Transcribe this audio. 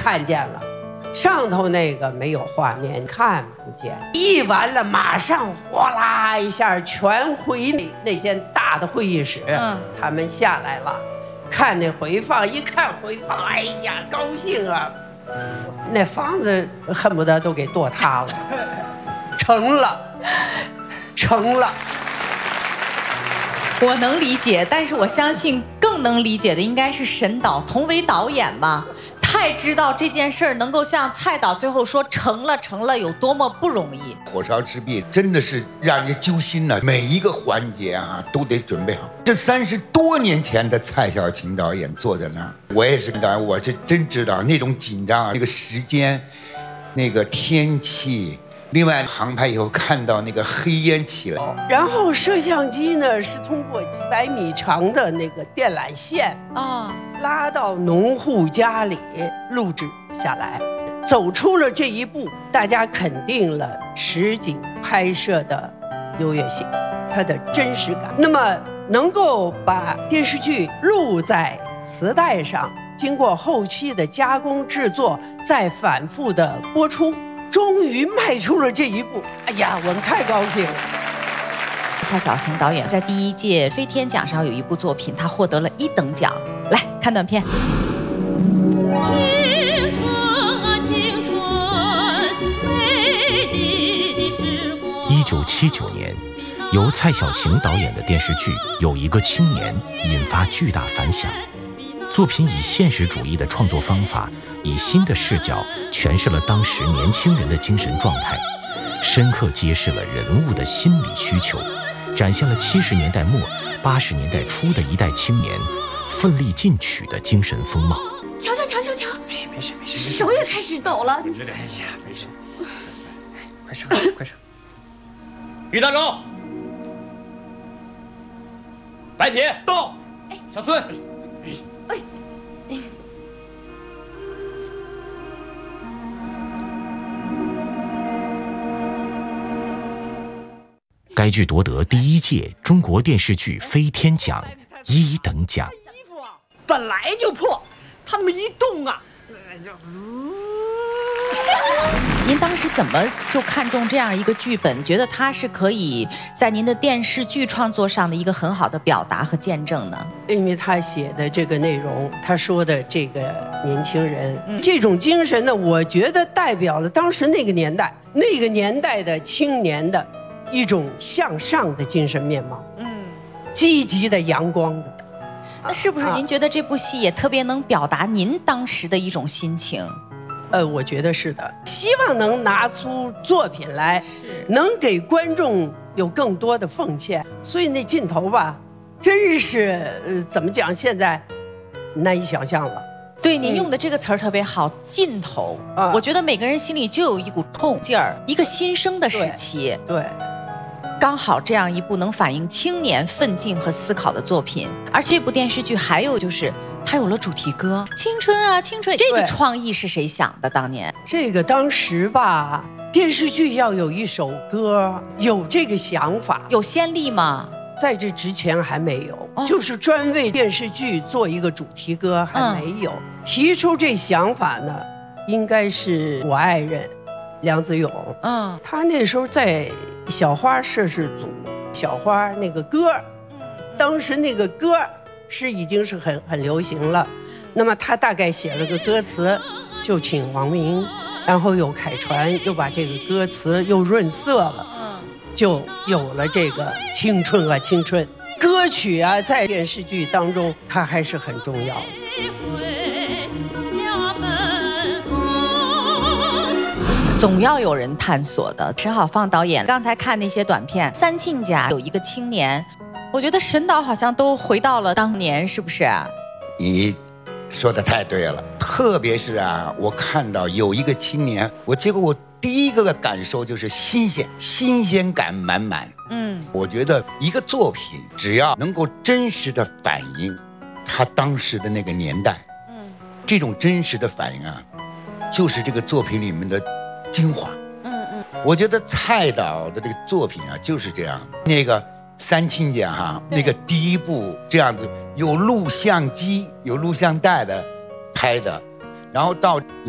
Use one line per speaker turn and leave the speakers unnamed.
看见了，上头那个没有画面，看不见。一完了，马上哗啦一下全回那间大的会议室。他们下来了，看那回放，一看回放，哎呀，高兴啊！那房子恨不得都给剁塌了，成了。
我能理解，但是我相信更能理解的应该是沈导，同为导演吧，太知道这件事儿能够像蔡导最后说成了有多么不容易。
火烧赤壁真的是让人揪心了，每一个环节啊都得准备好。这30多年前的蔡小琴导演坐在那儿，我也是导演，我这真知道那种紧张啊，那个时间，那个天气。另外航拍以后看到那个黑烟起来，
然后摄像机呢是通过几百米长的那个电缆线拉到农户家里录制下来，走出了这一步，大家肯定了实景拍摄的优越性，它的真实感。那么能够把电视剧录在磁带上，经过后期的加工制作，再反复的播出，终于迈出了这一步，哎呀，我们太高兴了。
蔡小琴导演在第1届飞天奖上有一部作品，他获得了1等奖。来看短片。
青春啊青春，美丽的时光。
1979年，由蔡小琴导演的电视剧《有一个青年》引发巨大反响。作品以现实主义的创作方法，以新的视角诠释了当时年轻人的精神状态，深刻揭示了人物的心理需求，展现了70年代末80年代初的一代青年奋力进取的精神风貌。
瞧，
哎，没事，
手也开始抖了。
哎呀，没事，快上，快上。于大周，白铁到，小孙。
该剧夺得第1届中国电视剧飞天奖1等奖。
衣服啊，本来就破，他那么一动啊，就
您当时怎么就看中这样一个剧本，觉得它是可以在您的电视剧创作上的一个很好的表达和见证呢？
因为他写的这个内容，他说的这个年轻人，这种精神呢，我觉得代表了当时那个年代的青年的一种向上的精神面貌，积极的、阳光的。
那是不是您觉得这部戏也特别能表达您当时的一种心情？
我觉得是的，希望能拿出作品来，能给观众有更多的奉献。所以那镜头吧，真是怎么讲，现在难以想象了。
对，您用的这个词儿特别好，劲头。我觉得每个人心里就有一股痛劲儿，一个新生的时期。
对。
刚好这样一部能反映青年奋进和思考的作品，而这部电视剧还有就是它有了主题歌《青春啊青春》，这个创意是谁想的？当年
这个当时吧，电视剧要有一首歌，有这个想法，
有先例吗？
在这之前还没有，就是专为电视剧做一个主题歌还没有。提出这想法呢，应该是我爱人梁子勇，他那时候在小花摄制组，小花那个歌，当时那个歌已经是很流行了。那么他大概写了个歌词，就请王明，然后又凯传，又把这个歌词又润色了，就有了这个青春啊青春。歌曲啊，在电视剧当中，它还是很重要的。
总要有人探索的。沈好放导演刚才看那些短片，三亲家有一个青年，我觉得沈导好像都回到了当年，是不是？
你说的太对了，特别是啊，我看到有一个青年，结果我第一个感受就是新鲜感满满。我觉得一个作品只要能够真实的反映他当时的那个年代，这种真实的反应啊，就是这个作品里面的精华。我觉得蔡导的这个作品啊就是这样。那个三亲家哈，那个第一部这样子有录像机有录像带的拍的，然后到